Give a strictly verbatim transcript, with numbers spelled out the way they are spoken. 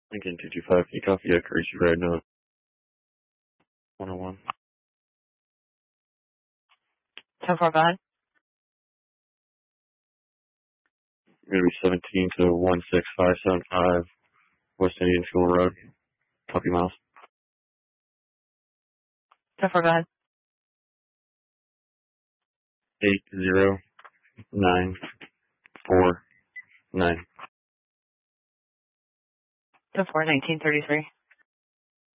Lincoln two two five, you copy, I courage you right now. one oh one. ten four, go ahead. You're going to be seventeen to one six five seven five West Indian School Road. Copy, Miles. ten four, go ahead. eight zero nine four nine. ten four, nineteen thirty-three.